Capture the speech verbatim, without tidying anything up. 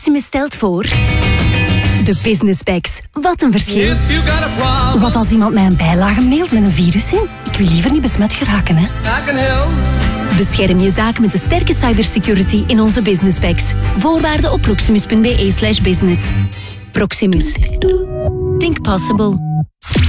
Proximus stelt voor... De Business Packs. Wat een verschil. Wat als iemand mij een bijlage mailt met een virus in? Ik wil liever niet besmet geraken, hè. Bescherm je zaak met de sterke cybersecurity in onze Business Packs. Voorwaarden op proximus punt be slash business. Proximus. Think possible.